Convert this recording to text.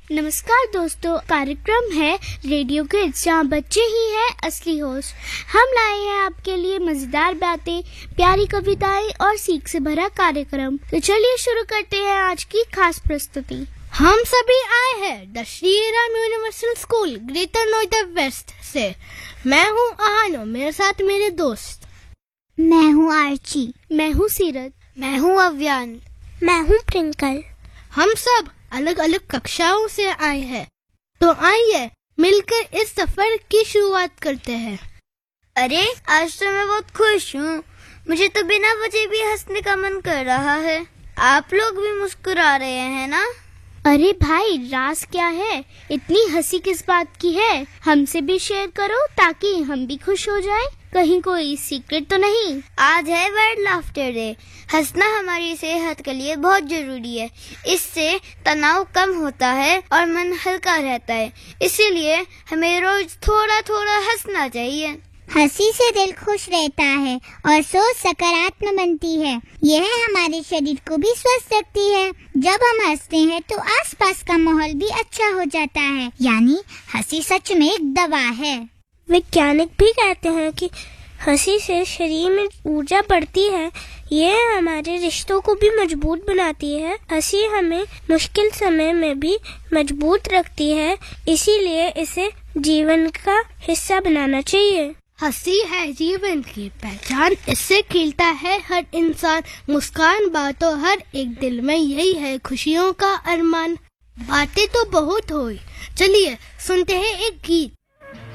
नमस्कार दोस्तों, कार्यक्रम है रेडियो किड्स जहाँ बच्चे ही हैं असली होस्ट। हम लाए हैं आपके लिए मजेदार बातें, प्यारी कविताएं और सीख से भरा कार्यक्रम। तो चलिए शुरू करते हैं आज की खास प्रस्तुति। हम सभी आए हैं the Shri Ram universal school greater Noida waste से। मैं हूँ आहानो, मेरे साथ मेरे दोस्त। मैं हूँ आर्ची। मैं हूँ सीरत। मैं हूँ अव्यान। मैं हूँ ट्विंकल। हम सब अलग अलग कक्षाओं से आए हैं, तो आइए मिलकर इस सफर की शुरुआत करते हैं। अरे आज तो मैं बहुत खुश हूँ। मुझे तो बिना वजह भी हंसने का मन कर रहा है। आप लोग भी मुस्कुरा रहे हैं ना? अरे भाई, राज क्या है? इतनी हंसी किस बात की है? हमसे भी शेयर करो ताकि हम भी खुश हो जाएं। कहीं कोई सीक्रेट तो नहीं? आज है वर्ल्ड लाफ्टर डे। हंसना हमारी सेहत के लिए बहुत जरूरी है। इससे तनाव कम होता है और मन हल्का रहता है। इसीलिए हमें रोज थोड़ा थोड़ा हंसना चाहिए। हंसी से दिल खुश रहता है और सोच सकारात्मक बनती है। यह हमारे शरीर को भी स्वस्थ रखती है। जब हम हंसते हैं तो आसपास का माहौल भी अच्छा हो जाता है। यानी हंसी सच में एक दवा है। वैज्ञानिक भी कहते हैं कि हंसी से शरीर में ऊर्जा बढ़ती है। यह हमारे रिश्तों को भी मजबूत बनाती है। हंसी हमें मुश्किल समय में भी मजबूत रखती है, इसीलिए इसे जीवन का हिस्सा बनाना चाहिए। हंसी है जीवन की पहचान, इससे खिलता है हर इंसान। मुस्कान बातों हर एक दिल में, यही है खुशियों का अरमान। बातें तो बहुत हुई, चलिए सुनते हैं एक गीत।